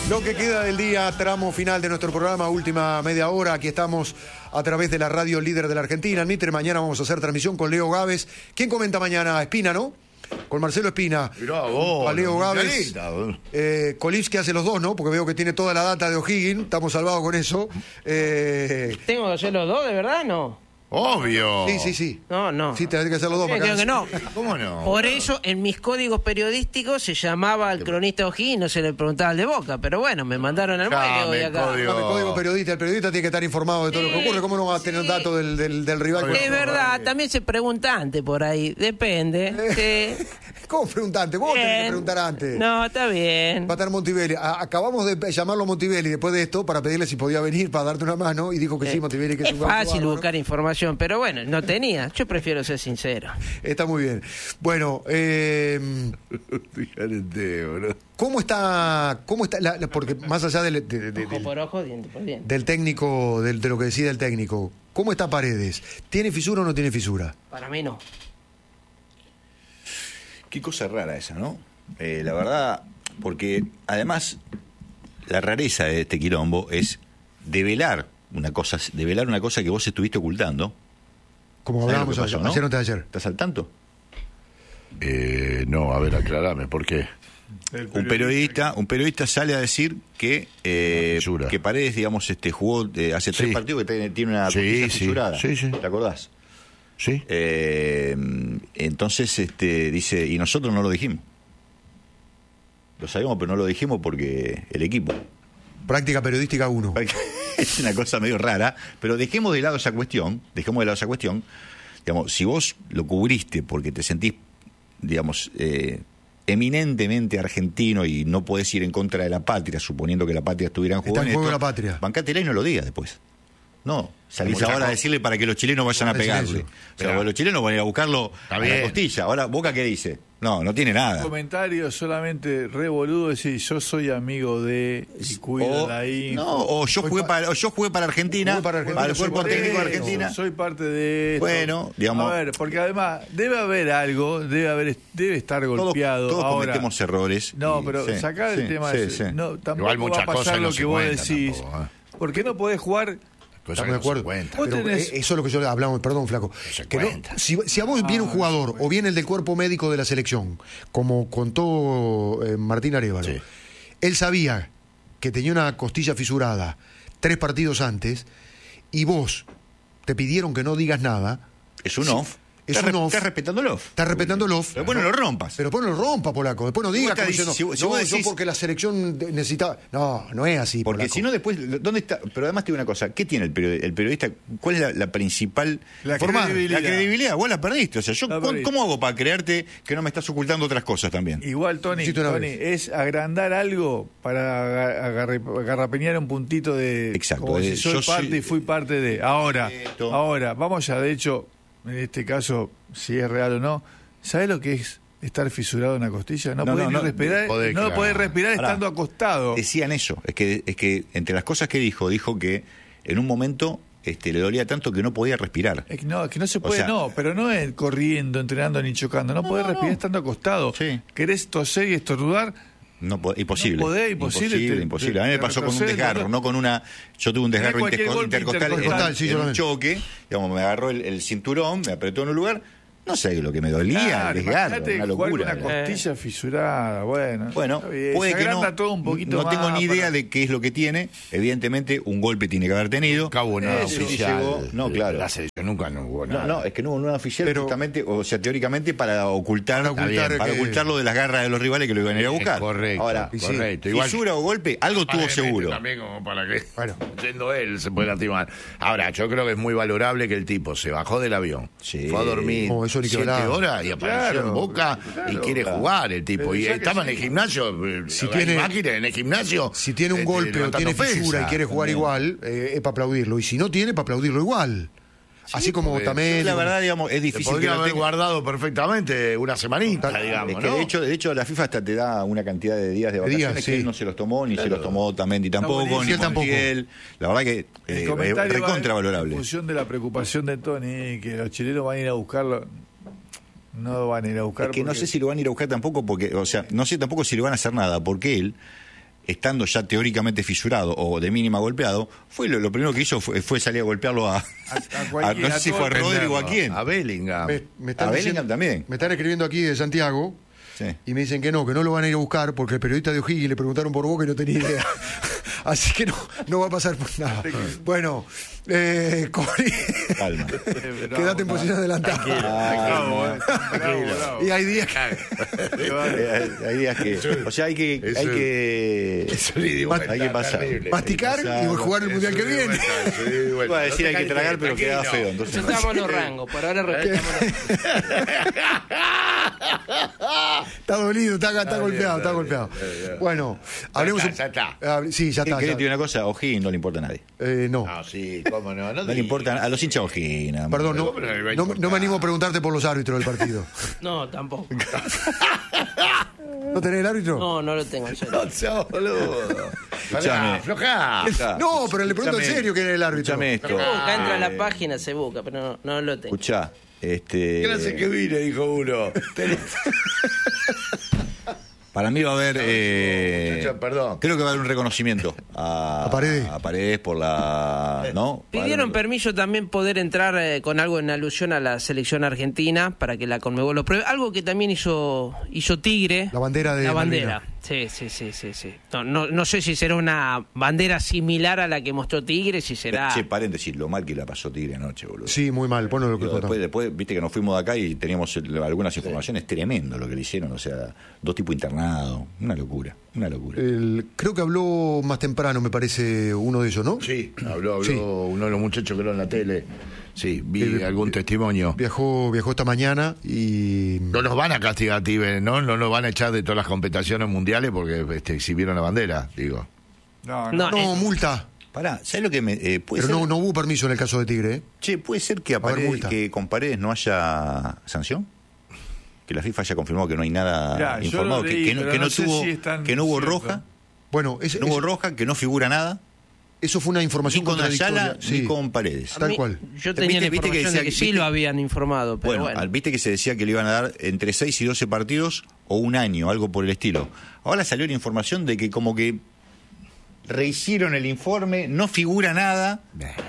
Lo que queda del día, tramo final de nuestro programa, última media hora. Aquí estamos a través de la radio líder de la Argentina. En Mitre, mañana vamos a hacer transmisión con Leo Gávez. ¿Quién comenta mañana? Espina, ¿no? Con Marcelo Espina. Mirá vos, a Leo Gávez. Colís que hace los dos, ¿no? Porque veo que tiene toda la data de O'Higgins. Estamos salvados con eso. ¿Tengo que hacer los dos, de verdad? No. Obvio. Sí. No. Sí, tenés que hacer los dos. Creo que no. ¿Cómo no? Por eso, en mis códigos periodísticos se llamaba al cronista O'Higgins, no se le preguntaba al de Boca. Pero bueno, me mandaron al muelle hoy acá. Código periodista. El periodista tiene que estar informado de todo lo que ocurre. ¿Cómo no va a tener datos del rival? Es verdad, también se pregunta antes por ahí. Depende. ¿Cómo preguntante? Vos tenés que preguntar antes. No, está bien. Va a estar Montivelli. Acabamos de llamarlo a Montivelli después de esto para pedirle si podía venir para darte una mano y dijo que sí, Montivelli. Que es fácil buscar información, pero bueno, no tenía. Yo prefiero ser sincero. Está muy bien. Bueno, ¿cómo está porque más allá ojo por ojo, diente por diente. del técnico, de lo que decide el técnico, ¿cómo está Paredes? ¿Tiene fisura o no tiene fisura? Para mí no. Qué cosa rara esa, ¿no? La verdad, porque además la rareza de este quilombo es develar una cosa que vos estuviste ocultando. Como hablábamos ayer, ¿no? Ayer. ¿Estás al tanto? No, a ver, aclarame, ¿por qué? Un periodista sale a decir que Paredes, digamos, jugó hace 3 partidos que tiene una costilla fisurada. Sí. ¿Te acordás? Sí. Entonces dice, y nosotros no lo dijimos. Lo sabíamos, pero no lo dijimos porque el equipo. Práctica periodística 1. Es una cosa medio rara, pero dejemos de lado esa cuestión. Digamos, si vos lo cubriste porque te sentís, digamos, eminentemente argentino y no podés ir en contra de la patria, suponiendo que la patria estuviera en juego. Está en juego la patria. Bancátela y no lo digas después. No, salís ahora a decirle para que los chilenos vayan a pegarle. O sea, los chilenos van a ir a buscarlo a la costilla. Ahora, ¿Boca qué dice? No tiene nada. Un comentario solamente re boludo, decir yo soy amigo de y cuido de ahí. No, yo jugué para Argentina, para el cuerpo técnico de Argentina. Soy parte de esto. Bueno, digamos. A ver, porque además debe haber algo, debe estar golpeado. Todos ahora cometemos errores. No, pero sacar el tema de no, tampoco igual muchas va a pasar cosas lo no que vos decís. Tampoco, porque no podés jugar. Estamos de acuerdo. Pero eso es lo que yo hablamos, perdón, flaco. Si a vos viene un jugador o viene el del cuerpo médico de la selección, como contó Martín Arévalo, él sabía que tenía una costilla fisurada 3 partidos antes y vos te pidieron que no digas nada. Es un off. Estás respetando el off. Estás respetando el off. Pero bueno, lo rompas. Pero después no lo rompas, polaco. Después no digas como diciendo, yo porque la selección necesitaba. No es así, porque polaco. Si no, después, ¿dónde está? Pero además te digo una cosa, ¿qué tiene el periodista? ¿Cuál es la principal? La credibilidad. Vos la perdiste. O sea, ¿cómo hago para creerte que no me estás ocultando otras cosas también? Igual, Tony, es agrandar algo para agarrapeñar un puntito de. Exacto. Como si soy parte y fui parte de. Ahora, vamos ya, de hecho. En este caso, si es real o no, ¿sabés lo que es estar fisurado en una costilla? No podés respirar estando acostado. Decían eso, es que entre las cosas que dijo que en un momento le dolía tanto que no podía respirar. Es que no se puede, pero no es corriendo, entrenando ni chocando, no podés respirar estando acostado. Sí. ¿Querés toser y estornudar? Imposible. No podés, imposible. A mí me pasó con un desgarro, no con una. Yo tuve un desgarro intercostal en un choque. Digamos, me agarró el cinturón, me apretó en un lugar. No sé lo que me dolía, el desgarro, una locura. Una costilla fisurada, bueno, puede que no. Todo un poquito no tengo ni idea de qué es lo que tiene. Evidentemente, un golpe tiene que haber tenido. Cabo nada oficial. No, claro. La selección nunca hubo nada. No, es que no hubo nada oficial, justamente, o sea, teóricamente para ocultarlo de las garras de los rivales que lo iban a ir a buscar. Correcto. Ahora, correcto. Fisura o golpe, algo tuvo seguro. También como para que, yendo él, se puede lastimar. Ahora, yo creo que es muy valorable que el tipo se bajó del avión, fue a dormir 7 horas y apareció en Boca y quiere jugar el tipo. Y estaba en el gimnasio, en el gimnasio. Si tiene un golpe o tiene fisura y quiere jugar igual, es para aplaudirlo. Y si no tiene, para aplaudirlo igual. Así como también. La verdad, digamos, es difícil. Podría haber guardado perfectamente una semanita, digamos. Es que de hecho, la FIFA hasta te da una cantidad de días de vacaciones que él no se los tomó, ni se los tomó Otamendi tampoco, ni Montiel. La verdad que es recontra valorable. En función de la preocupación de Tony, que los chilenos van a ir a buscarlo. No van a ir a buscar. Es que no sé si lo van a ir a buscar tampoco, porque, o sea, no sé tampoco si le van a hacer nada, porque él estando ya teóricamente fisurado o de mínima golpeado, lo primero que hizo fue salir a golpearlo a no sé si fue a Rodrigo o a quién. A Bellingham. A Bellingham también. Me están escribiendo aquí de Santiago. Sí. Y me dicen que no lo van a ir a buscar porque el periodista de O'Higgins le preguntaron por Boca y no tenía idea. Así que no va a pasar por nada. Bueno, Cori, calma. Quédate en posición adelantada. Y hay días que o sea, hay que pasar. Masticar y jugar el mundial que viene. Iba a decir hay que tragar, pero queda feo. Entonces estamos los rangos, por ahora respetamos. Está dolido, está golpeado. Bueno, hablemos. Ya está. Sí, ya está. ¿Querés decir una cosa? O'Higgins no le importa a nadie. No. No, sí, cómo no. No le importa a los hinchas O'Higgins. Perdón, no me animo a preguntarte por los árbitros del partido. No, tampoco. ¿No tenés el árbitro? No lo tengo. No seas boludo. Aflojá. No, pero le pregunto en serio quién es el árbitro. Escuchame esto. Entra a la página, se busca, pero no lo tengo. Escuchá. Clase que vine, dijo uno. Para mí va a haber. Perdón. Creo que va a haber un reconocimiento a Paredes por la. ¿No? Pidieron permiso también poder entrar con algo en alusión a la selección argentina para que la Conmebol lo pruebe. Algo que también hizo Tigre. La bandera de. La bandera. Sí. No sé si será una bandera similar a la que mostró Tigre, si será. Paréntesis, lo mal que la pasó Tigre anoche, boludo. Sí, muy mal. Bueno, lo que después, viste que nos fuimos de acá y teníamos algunas informaciones. Tremendo lo que le hicieron. O sea, 2 tipos internados. Una locura. Creo que habló más temprano, me parece, uno de ellos, ¿no? Sí, habló uno de los muchachos que lo en la tele. Sí, vi algún testimonio. Viajó esta mañana y... No los van a castigar, Tigre, ¿no? No los van a echar de todas las competiciones mundiales porque exhibieron la bandera, digo. No, multa. Pará, ¿sabes lo que me...? Pero no hubo permiso en el caso de Tigre, ¿eh? Che, ¿puede ser que con Paredes no haya sanción? Que la FIFA haya confirmado que no hay nada informado, que no hubo roja. Bueno, no hubo roja, que no figura nada. Eso fue una información ni con Ayala ni con Paredes. Tal cual. Yo tenía la información de que sí lo habían informado. Pero bueno, viste que se decía que le iban a dar entre 6 y 12 partidos o un año, algo por el estilo. Ahora salió la información de que como que rehicieron el informe, no figura nada.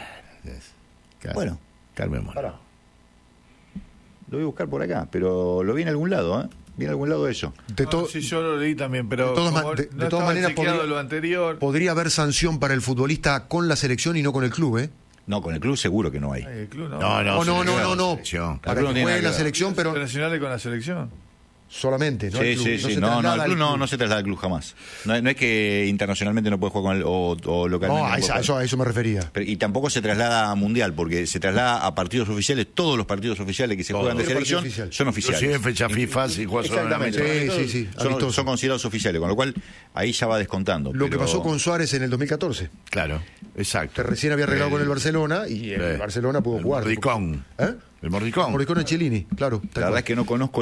Bueno, Carmen. Lo voy a buscar por acá, pero lo vi en algún lado, ¿eh? Vi en algún lado eso. Sí, yo lo leí también, pero de todas maneras podría haber sanción para el futbolista con la selección y no con el club, ¿eh? No, con el club seguro que no hay. El club no. No. Para que juegue en la selección, pero... Internacionales con la selección. Solamente, ¿no? Sí. No, el club no se traslada al club jamás. No es que internacionalmente no puede jugar con él o localmente. No, a eso me refería. Y tampoco se traslada a mundial, porque se traslada a partidos oficiales. Todos los partidos oficiales que se juegan de selección son oficiales. Inclusive en fecha FIFA si juegas solamente. Sí. Son considerados oficiales, con lo cual ahí ya va descontando. Lo que pasó con Suárez en el 2014. Claro, exacto. Que recién había arreglado con el Barcelona y el Barcelona pudo jugar. El Mordicón. Mordicón Angelini, claro. La verdad es que no conozco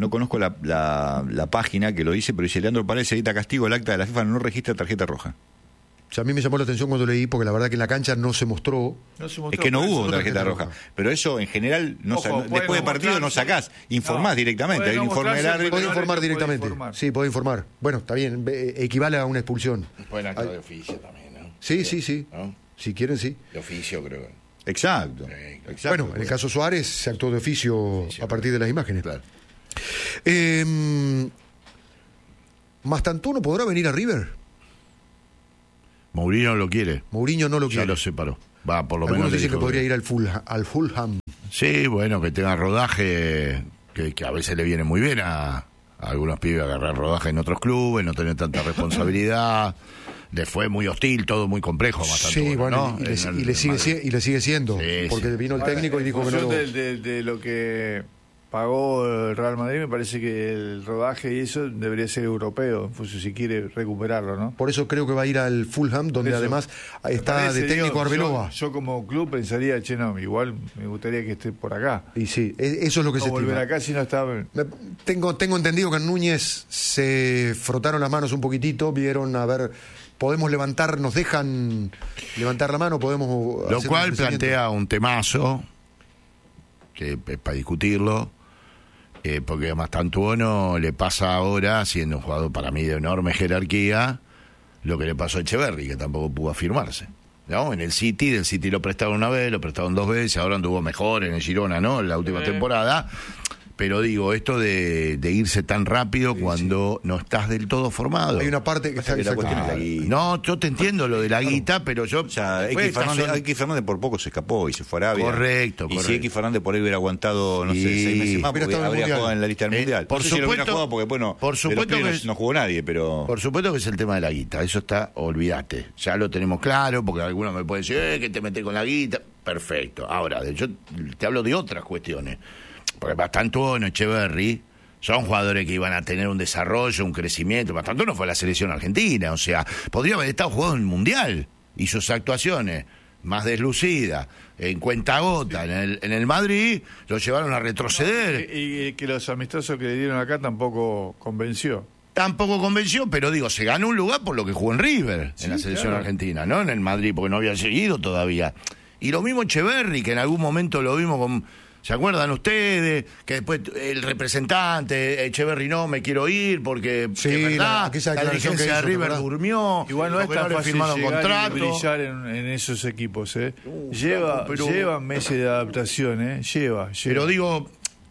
la página que lo dice, pero dice Leandro Paredes edita castigo, el acta de la FIFA no registra tarjeta roja. O sea, a mí me llamó la atención cuando leí, porque la verdad que en la cancha no se mostró. Es que no hubo tarjeta roja. Pero eso en general, después de partido no sacás, informás directamente. Hay un informe del árbitro. Podés informar directamente. Sí, podés informar. Bueno, está bien, equivale a una expulsión. Pueden actuar de oficio también, ¿no? Sí. ¿No? Si quieren, sí. De oficio, creo. Exacto. Bueno, en el caso Suárez se actuó de oficio a partir de las imágenes. Claro. ¿Mastantuono podrá venir a River? Mourinho no lo quiere. Mourinho no lo quiere. Ya lo separó. Va, por lo Algunos menos dicen que podría ir al Fulham. Sí, bueno, que tenga rodaje, que a veces le viene muy bien a algunos pibes agarrar rodaje en otros clubes, no tener tanta responsabilidad. Le fue muy hostil, todo muy complejo. Sí, bueno, ¿no? y le sigue siendo. Sí, porque vino el técnico y dijo que no. De lo que pagó el Real Madrid, me parece que el rodaje y eso debería ser europeo, si quiere recuperarlo, ¿no? Por eso creo que va a ir al Fulham, donde además está de técnico Arbeloa. Yo como club pensaría, igual me gustaría que esté por acá. Y sí, eso es lo que se volver acá si no está... Tengo entendido que en Núñez se frotaron las manos un poquitito, vieron a ver... Podemos levantar, nos dejan levantar la mano, podemos... Lo cual plantea un temazo, que es para discutirlo, porque a Mastantuono le pasa ahora, siendo un jugador para mí de enorme jerarquía, lo que le pasó a Echeverri, que tampoco pudo afirmarse. ¿No? En el City, del City lo prestaron una vez, lo prestaron 2 veces, ahora anduvo mejor en el Girona, ¿no? En la última temporada. Pero digo, esto de irse tan rápido cuando no estás del todo formado. Hay una parte que está No, yo te entiendo lo de la guita, pero yo... O sea, X Fernández por poco se escapó y se fue a Arabia. Correcto. Si X Fernández por ahí hubiera aguantado, no sé, 6 meses más, porque habría jugado en la lista del Mundial. Por supuesto, si lo hubiera jugado porque, bueno, por supuesto que no jugó nadie, pero... Por supuesto que es el tema de la guita, eso está, olvídate. Ya lo tenemos claro, porque algunos me pueden decir, que te metes con la guita. Perfecto. Ahora, yo te hablo de otras cuestiones. Porque Bastantuono, Echeverri, son jugadores que iban a tener un desarrollo, un crecimiento. Bastantuono fue a la selección argentina, o sea, podría haber estado jugando en el Mundial. Y sus actuaciones más deslucidas, en cuentagota, en el Madrid, lo llevaron a retroceder. Y que los amistosos que le dieron acá tampoco convenció. Tampoco convenció, pero digo, se ganó un lugar por lo que jugó en River, en la selección argentina, ¿no? En el Madrid, porque no había seguido todavía. Y lo mismo Echeverri, que en algún momento lo vimos con... ¿Se acuerdan ustedes? Que después el representante, Echeverri, no, me quiero ir porque la dirigencia de River durmió. Igual no es tan fácil llegar y brillar en esos equipos. Llevan meses de adaptación, lleva. Pero digo,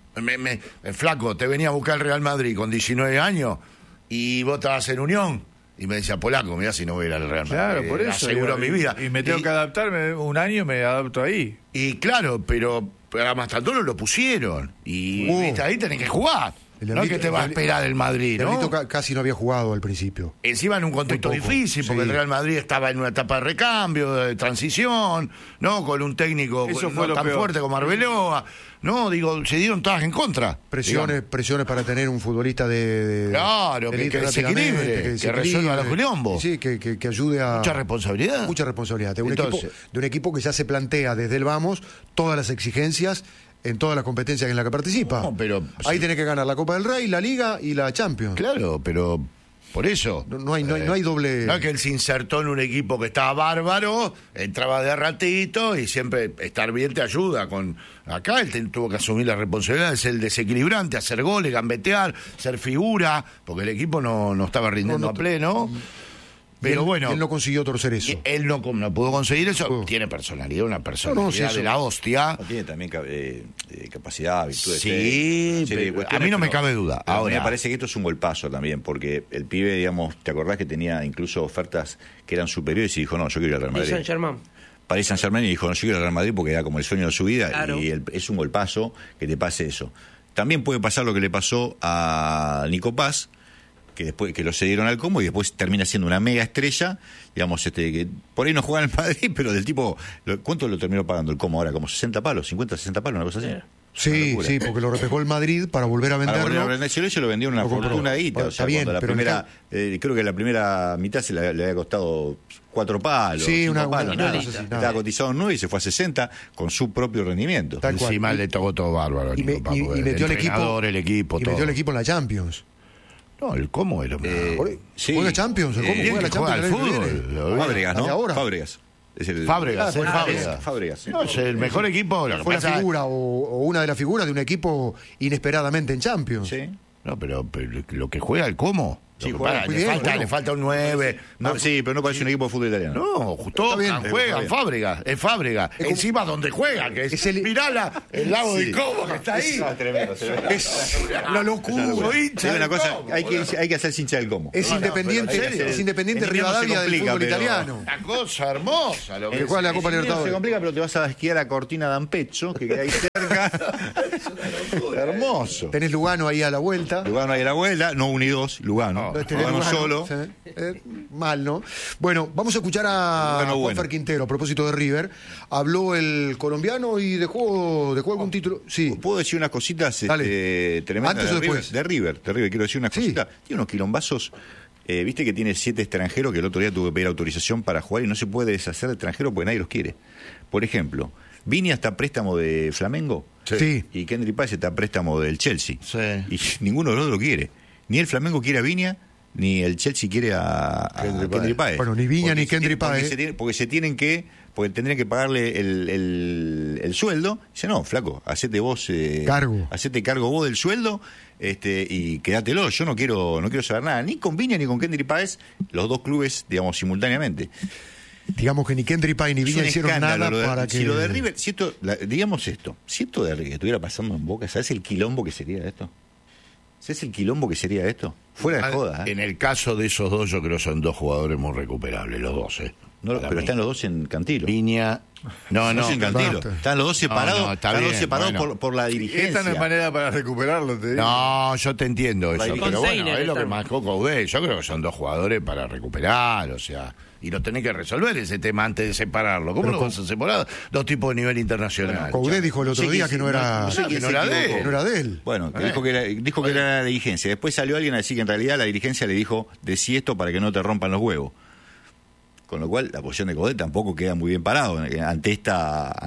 flaco, te venía a buscar el Real Madrid con 19 años y vos estabas en Unión. Y me decía, polaco, mirá si no voy a ir al Real Madrid. Claro, por eso. Aseguró mi vida. Y me tengo que adaptarme un año, me adapto ahí. Y claro, pero a Mastantuono lo pusieron. Y ahí tenés que jugar. No es que te va a esperar el Madrid, ¿no? El casi no había jugado al principio. Encima en un contexto difícil, porque el Real Madrid estaba en una etapa de recambio, de transición, ¿no? Con un técnico no tan fuerte como Arbeloa. No, digo, se dieron todas en contra. Presiones para tener un futbolista claro, que desequilibre, que resuelva los quilombos. Sí, que ayude a... Mucha responsabilidad. De un equipo que ya se plantea desde el vamos todas las exigencias en todas las competencias en las que participa. No, pero ahí tenés que ganar la Copa del Rey, la Liga y la Champions. Claro, pero por eso no hay doble. No es que él se insertó en un equipo que estaba bárbaro, entraba de ratito y siempre estar bien te ayuda. Acá él tuvo que asumir la responsabilidad de ser el desequilibrante, hacer goles, gambetear, ser figura, porque el equipo no estaba rindiendo a pleno. Pero bueno, él no consiguió torcer eso. Él no pudo conseguir eso. Tiene personalidad, una personalidad de la hostia. Tiene también capacidad, virtudes. Sí, a mí no me cabe duda. Ahora, me parece que esto es un golpazo también, porque el pibe, digamos, ¿te acordás que tenía incluso ofertas que eran superiores y dijo, no, yo quiero ir al Real Madrid? Paris Saint-Germain y dijo, no, yo quiero ir al Real Madrid porque era como el sueño de su vida. Claro. Y es un golpazo que te pase eso. También puede pasar lo que le pasó a Nico Paz, que después que lo cedieron al Como y después termina siendo una mega estrella, digamos, que por ahí no juega en el Madrid, pero del tipo, ¿cuánto lo terminó pagando el Como ahora? ¿Como 60 palos, 50, 60 palos, una cosa así? Sí, porque lo repescó el Madrid para volver a venderlo. Se lo vendió una fortuna de guita. Está bien, pero creo que la primera mitad le había costado 4 palos. Sí, estaba cotizado en 9 y se fue a 60 con su propio rendimiento. Encima le tocó todo bárbaro. Y metió el equipo en la Champions. No, el Como es lo mejor. Juega Champions, el Como juega la Champions. Al fútbol. Fábregas, ¿no? Fábregas. No, es el mejor equipo. Fue la figura o una de las figuras de un equipo inesperadamente en Champions. Sí. No, pero lo que juega el Como. Sí, le falta un 9. Sí, pero no parece un equipo de fútbol italiano. No, justo juegan Fábregas. Es Fábregas. Encima donde juega, que es mirá el lago del Como que está ahí. Es la locura. Una cosa, hay que hacer hincha del Como. Es Independiente Rivadavia del fútbol italiano. Una cosa hermosa. Lo que juega la Copa Libertadores. Se complica, pero te vas a esquiar a Cortina d'Ampezzo, que queda ahí cerca. Hermoso. Tenés Lugano ahí a la vuelta. No unidos, Lugano. Lugano solo. Mal, ¿no? Bueno, vamos a escuchar a Juanfer Quintero a propósito de River. Habló el colombiano y dejó algún título. Sí. ¿Puedo decir unas cositas tremendas? ¿Antes o después? De River, quiero decir unas cositas. Tiene unos quilombazos. Viste que tiene 7 extranjeros que el otro día tuvo que pedir autorización para jugar y no se puede deshacer de extranjeros porque nadie los quiere. Por ejemplo, Viña está a préstamo de Flamengo. Sí. Y Kendry Páez está a préstamo del Chelsea. Sí. Y ninguno de los dos lo quiere. Ni el Flamengo quiere a Viña, ni el Chelsea quiere a Kendry Páez. Bueno, ni Viña ni Kendry Páez. Porque tendrían que pagarle el sueldo. Dice, no, flaco, hacete vos hacete cargo vos del sueldo y quédatelo. Yo no quiero saber nada, ni con Viña ni con Kendry Páez, los dos clubes, digamos, simultáneamente. Digamos que ni Kendry Páez ni Viña hicieron nada para que... Si lo de River, si esto de River estuviera pasando en Boca, ¿sabes el quilombo que sería esto? ¿Sabes el quilombo que sería esto? Fuera de joda. En el caso de esos dos, yo creo que son dos jugadores muy recuperables, los dos, No, pero están los dos en Cantilo. Viña... No, en Cantilo. Están los dos separados, por la dirigencia. Esta no es manera para recuperarlo, te digo. No, yo te entiendo eso, pero bueno, es lo que marcó Coudet. Yo creo que son dos jugadores para recuperar, o sea... Y lo tenés que resolver ese tema antes de separarlo. ¿Cómo lo vas a separar? Dos tipos de nivel internacional. Coudet dijo el otro día que no era de él. Bueno, dijo que era la dirigencia. Después salió alguien a decir que en realidad la dirigencia le dijo, decí esto para que no te rompan los huevos. Con lo cual la posición de Coudet tampoco queda muy bien parado ante esta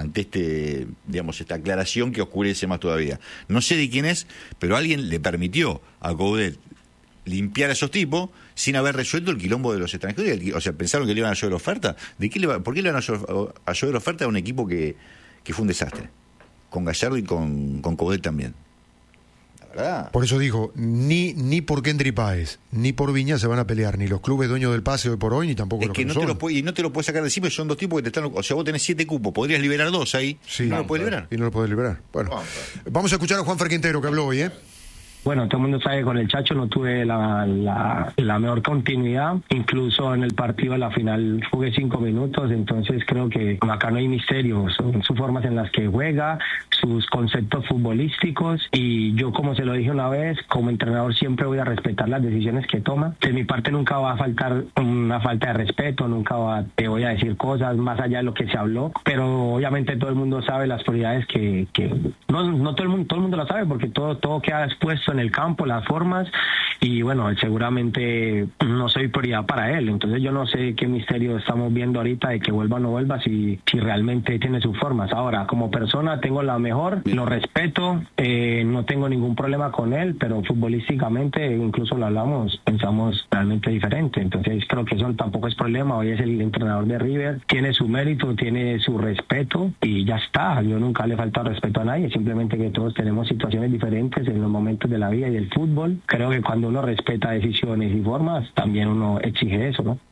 aclaración que oscurece más todavía. No sé de quién es, pero alguien le permitió a Coudet limpiar a esos tipos sin haber resuelto el quilombo de los extranjeros. O sea, pensaron que le iban a llover oferta. ¿Por qué le van a llover oferta a un equipo que fue un desastre? Con Gallardo y con Coudet también. La verdad. Por eso dijo, ni por Kendry Páez, ni por Viña se van a pelear, ni los clubes dueños del pase hoy por hoy, ni tampoco los que no te lo puedes sacar de encima, son dos tipos que te están... O sea, vos tenés 7 cupos, podrías liberar 2 ahí, sí, no lo puedes liberar. Y no lo podés liberar. Bueno, vamos a escuchar a Juanfer Quintero, que habló hoy, Bueno, todo el mundo sabe que con el Chacho no tuve la mejor continuidad. Incluso en el partido de la final jugué 5 minutos, entonces creo que acá no hay misterio. Son sus formas en las que juega, sus conceptos futbolísticos, y yo, como se lo dije una vez, como entrenador siempre voy a respetar las decisiones que toma. De mi parte nunca va a faltar una falta de respeto, te voy a decir cosas más allá de lo que se habló, pero obviamente todo el mundo sabe las prioridades que no todo el mundo lo sabe, porque todo queda expuesto en el campo, las formas, y bueno, seguramente no soy prioridad para él, entonces yo no sé qué misterio estamos viendo ahorita de que vuelva o no vuelva, si realmente tiene sus formas. Ahora, como persona tengo la mejor, lo respeto, no tengo ningún problema con él, pero futbolísticamente, incluso lo hablamos, pensamos realmente diferente, entonces creo que eso tampoco es problema. Hoy es el entrenador de River, tiene su mérito, tiene su respeto, y ya está. Yo nunca le he faltado respeto a nadie, simplemente que todos tenemos situaciones diferentes en los momentos de la vida y del fútbol. Creo que cuando uno respeta decisiones y formas, también uno exige eso, ¿no?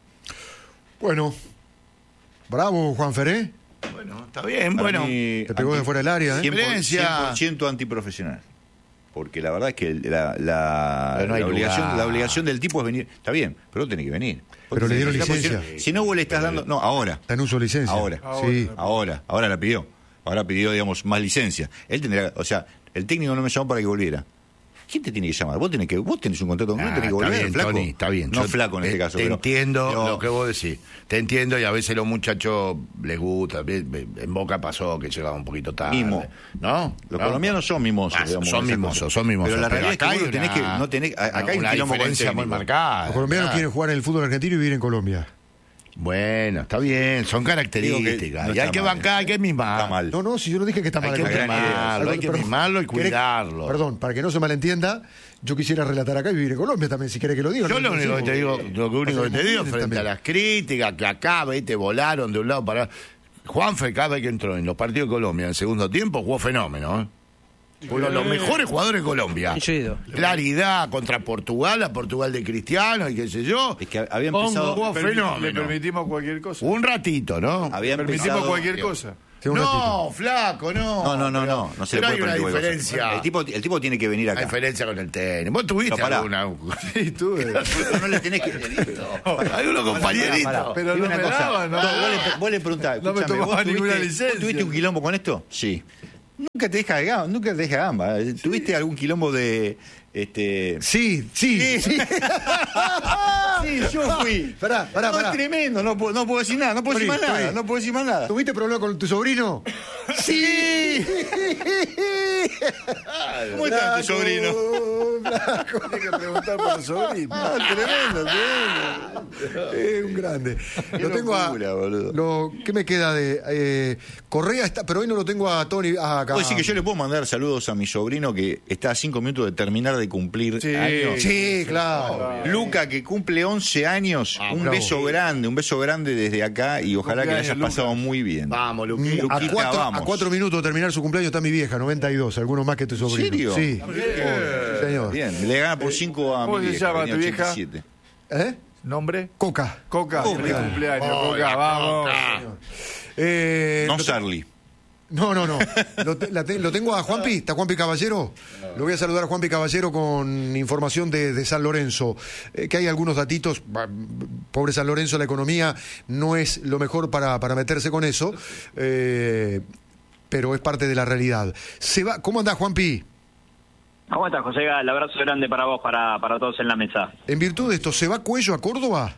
Bueno, bravo, Juan Feré. Bueno, está bien, bueno. Te pegó de fuera del área, 100% antiprofesional. Porque la verdad es que la obligación del tipo es venir. Está bien, pero tiene que venir. Pero le dieron licencia. Si no, vos le estás dando... No, ahora. Está en uso de licencia. Ahora la pidió. Ahora pidió, digamos, más licencia. Él tendría... O sea, el técnico no me llamó para que volviera. ¿Quién te tiene que llamar? Vos tenés un contrato con él, tenés que volver, bien, flaco. Tony, está bien. No flaco en este caso. Te entiendo lo que vos decís. Te entiendo, y a veces los muchachos les gusta. En Boca pasó que llegaba un poquito tarde. Mimo. ¿No? Los colombianos son mimosos. Son mimosos. Pero la realidad es que acá hay una diferencia muy marcada. Los colombianos quieren jugar en el fútbol argentino y vivir en Colombia. Bueno, está bien, son características. Y hay que bancar, hay que mimar. Está mal. No, si yo no dije que está mal. Hay que mimarlo y cuidarlo. Perdón, para que no se malentienda, yo quisiera relatar acá y vivir en Colombia también, si querés que lo diga. Yo lo único que te digo, frente a las críticas que acá, te volaron de un lado para... Juanfe, cada vez que entró en los partidos de Colombia en segundo tiempo, jugó fenómeno, Uno de los mejores jugadores de Colombia. Claridad contra Portugal, a Portugal de Cristiano y qué sé yo. Es que había empezado fenómeno. Le permitimos cualquier cosa. Un ratito, ¿no? Permitimos cualquier cosa. No, flaco, no. No se le puede permitir una diferencia. El tipo tiene que venir acá. La diferencia con el tenis. ¿Vos tuviste alguna? Sí, tuve. No le tenés que... Hay unos compañeritos. Pero no me daban, ¿no? Vos le preguntás, no me tomaba ninguna licencia. ¿Tuviste un quilombo con esto? Sí. Nunca te deja gamba. ¿Tuviste algún quilombo de... Sí. Sí, yo fui. Pará. Es tremendo, no puedo decir nada, no puedo decir más nada. ¿Tuviste problema con tu sobrino? ¡Sí! ¿Cómo está tu sobrino? Tienes que preguntar por el sobrino. Tremendo. Un grande. Lo tengo boludo. ¿Qué me queda de...? Correa está, pero hoy no lo tengo a Tony acá. Puedo decir que yo le puedo mandar saludos a mi sobrino que está a 5 minutos de terminar de de cumplir años. Sí, claro. Luca, que cumple 11 años, un beso grande desde acá y ojalá que le hayas pasado muy bien. Vamos, Luquita. A 4 minutos de terminar su cumpleaños está mi vieja, 92, algunos más que tu sobrino. ¿En serio? Sí. Señor. Bien, le gana por 5 a mi vieja. ¿Cómo se llama tu vieja? 87. ¿Nombre? Coca. Feliz cumpleaños, Coca, vamos. No Charlie. No. Lo tengo a Juanpi. ¿Está Juanpi Caballero? Lo voy a saludar a Juanpi Caballero con información de San Lorenzo. Que hay algunos datitos. Pobre San Lorenzo, la economía no es lo mejor para meterse con eso. Pero es parte de la realidad. ¿Cómo andás, Juanpi? ¿Cómo estás, José? El abrazo grande para vos, para todos en la mesa. En virtud de esto, ¿se va Cuello a Córdoba?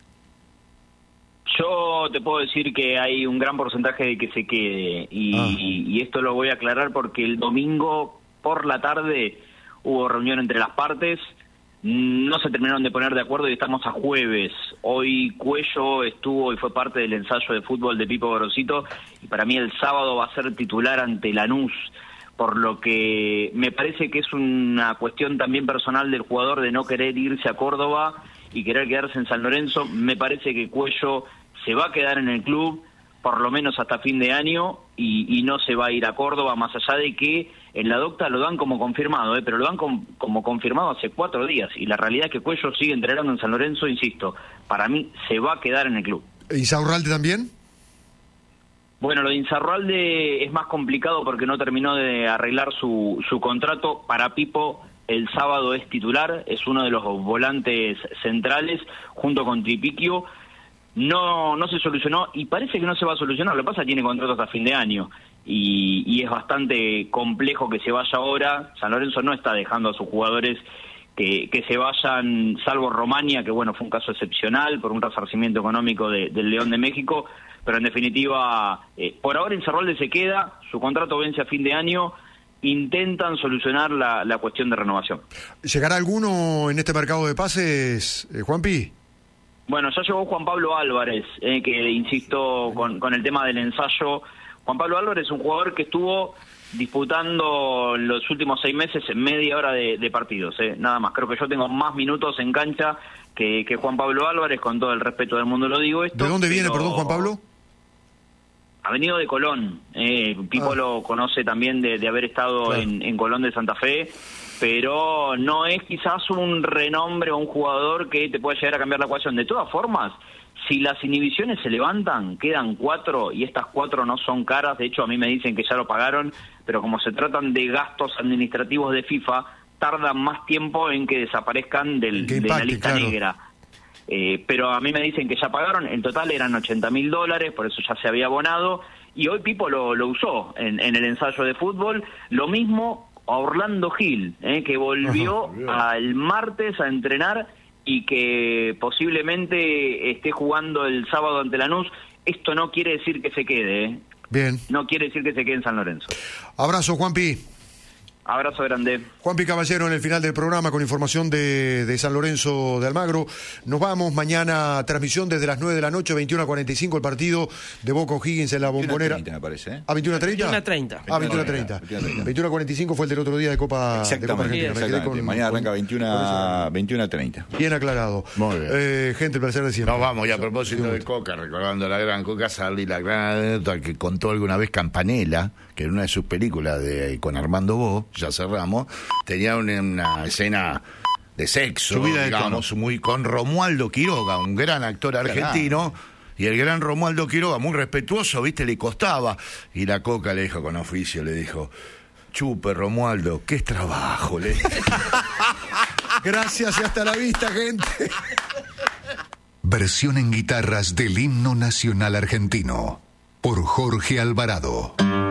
Yo te puedo decir que hay un gran porcentaje de que se quede y esto lo voy a aclarar porque el domingo por la tarde hubo reunión entre las partes, no se terminaron de poner de acuerdo y estamos a jueves. Hoy Cuello estuvo y fue parte del ensayo de fútbol de Pipo Gorosito y para mí el sábado va a ser titular ante Lanús, por lo que me parece que es una cuestión también personal del jugador de no querer irse a Córdoba y querer quedarse en San Lorenzo. Me parece que Cuello se va a quedar en el club por lo menos hasta fin de año y no se va a ir a Córdoba, más allá de que en la docta lo dan como confirmado, pero lo dan como confirmado hace 4 días y la realidad es que Cuello sigue entrenando en San Lorenzo, insisto, para mí se va a quedar en el club. ¿Y Insaurralde también? Bueno, lo de Insaurralde es más complicado porque no terminó de arreglar su contrato. Para Pipo el sábado es titular, es uno de los volantes centrales junto con Tripiquio. No se solucionó y parece que no se va a solucionar. Lo que pasa es que tiene contrato hasta fin de año y es bastante complejo que se vaya ahora. San Lorenzo no está dejando a sus jugadores que se vayan, salvo Romania, que bueno, fue un caso excepcional por un resarcimiento económico del León de México, pero en definitiva, por ahora Insaurralde se queda, su contrato vence a fin de año, intentan solucionar la cuestión de renovación. ¿Llegará alguno en este mercado de pases, Juanpi? Bueno, ya llegó Juan Pablo Álvarez, que insisto con el tema del ensayo. Juan Pablo Álvarez es un jugador que estuvo disputando los últimos 6 meses en media hora de partidos, nada más. Creo que yo tengo más minutos en cancha que Juan Pablo Álvarez, con todo el respeto del mundo lo digo esto. ¿De dónde viene, perdón, Juan Pablo? Ha venido de Colón. Pipo lo conoce también de haber estado en Colón de Santa Fe, pero no es quizás un renombre o un jugador que te pueda llegar a cambiar la ecuación. De todas formas, si las inhibiciones se levantan, quedan 4 y estas 4 no son caras. De hecho, a mí me dicen que ya lo pagaron, pero como se tratan de gastos administrativos de FIFA, tardan más tiempo en que desaparezcan de la lista negra. Pero a mí me dicen que ya pagaron, en total eran $80.000, por eso ya se había abonado, y hoy Pipo lo usó en el ensayo de fútbol. Lo mismo a Orlando Gil, que volvió al martes a entrenar y que posiblemente esté jugando el sábado ante Lanús. Esto no quiere decir que se quede, Bien. No quiere decir que se quede en San Lorenzo. Abrazo, Juanpi. Abrazo grande. Juanpi Caballero en el final del programa con información de San Lorenzo de Almagro. Nos vamos mañana, transmisión desde las 9 de la noche, 21:45 el partido de Boca O'Higgins en la Bombonera. 21:30 me parece, ¿eh? ¿A 21:30? 21:30. Ah, 21:30. 21:45 fue el del otro día de Copa Argentina. Exactamente. Mañana arranca 21:30. Bien aclarado. Muy bien. Gente, el placer de siempre. Nos vamos, y a propósito de Coca, recordando a la gran Coca Sarli, la gran anécdota que contó alguna vez Campanella, que en una de sus películas con Armando Bo, ya cerramos, tenía una escena de sexo, digamos, muy con Romualdo Quiroga, un gran actor argentino, y el gran Romualdo Quiroga, muy respetuoso, viste, le costaba, y la Coca le dijo con oficio, le dijo: chupe, Romualdo, qué es trabajo, le dijo. Gracias y hasta la vista, gente. Versión en guitarras del himno nacional argentino por Jorge Alvarado.